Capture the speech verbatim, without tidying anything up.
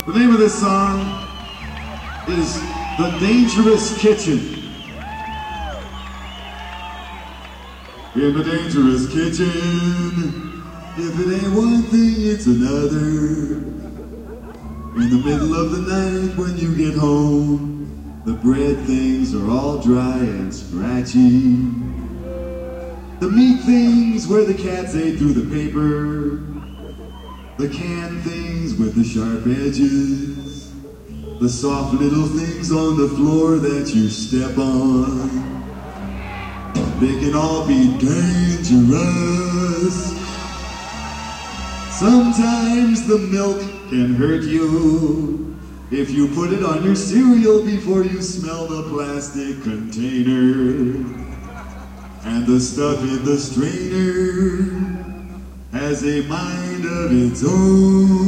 The name of this song is The Dangerous Kitchen. In the dangerous kitchen, if it ain't one thing, it's another. In the middle of the night when you get home, the bread things are all dry and scratchy. The meat things where the cats ate through the paper. The canned things with the sharp edges. The soft little things on the floor that you step on. They can all be dangerous. Sometimes the milk can hurt you if you put it on your cereal before you smell the plastic container. And the stuff in the strainer has a mind of its own.